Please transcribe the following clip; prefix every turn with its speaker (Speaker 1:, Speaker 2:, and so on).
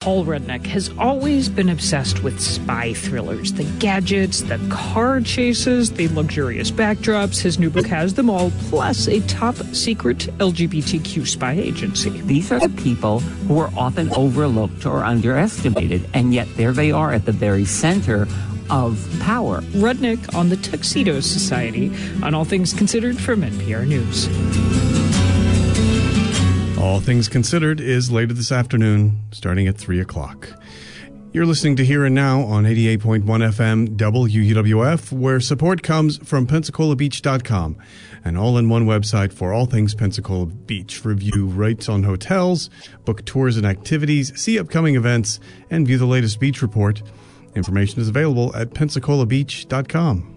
Speaker 1: Paul Rudnick has always been obsessed with spy thrillers, the gadgets, the car chases, the luxurious backdrops. His new book has them all, plus a top-secret LGBTQ spy agency.
Speaker 2: These are the people who are often overlooked or underestimated, and yet there they are at the very center of power.
Speaker 1: Rudnick on the Tuxedo Society on All Things Considered from NPR News.
Speaker 3: All Things Considered is later this afternoon, starting at 3 o'clock. You're listening to Here and Now on 88.1 FM WUWF, where support comes from PensacolaBeach.com, an all-in-one website for all things Pensacola Beach. Review rates on hotels, book tours and activities, see upcoming events, and view the latest beach report. Information is available at PensacolaBeach.com.